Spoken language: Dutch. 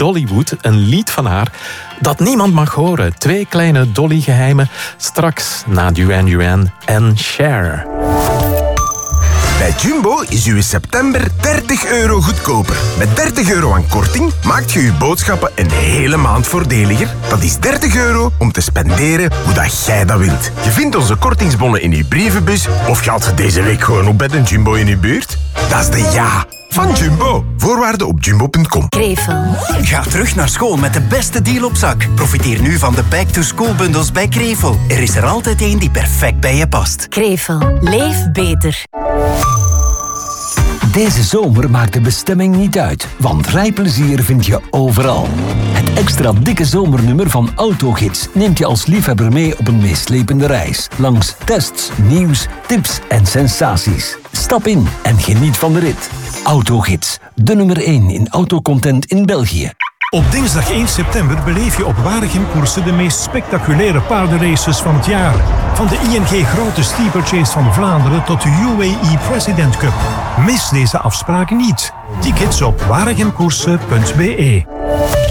Dollywood, een lied van haar dat niemand mag horen. 2 kleine Dolly-geheimen, straks na Duran Duran en Cher. Bij Jumbo is uw september €30 goedkoper. Met €30 aan korting maakt je uw boodschappen een hele maand voordeliger. Dat is €30 om te spenderen hoe dat jij dat wilt. Je vindt onze kortingsbonnen in uw brievenbus of je haalt ze deze week gewoon op bij een Jumbo in uw buurt. Dat is de ja van Jumbo. Voorwaarden op jumbo.com. Krevel. Ga terug naar school met de beste deal op zak. Profiteer nu van de back-to-school-bundels bij Krevel. Er is er altijd één die perfect bij je past. Krevel. Leef beter. Deze zomer maakt de bestemming niet uit, want rijplezier vind je overal. Het extra dikke zomernummer van Autogids neemt je als liefhebber mee op een meeslepende reis. Langs tests, nieuws, tips en sensaties. Stap in en geniet van de rit. Autogids, de nummer 1 in autocontent in België. Op dinsdag 1 september beleef je op Waregem Koersen de meest spectaculaire paardenraces van het jaar. Van de ING Grote Steeplechase van Vlaanderen tot de UAE President Cup. Mis deze afspraak niet. Tickets op waregemkoersen.be.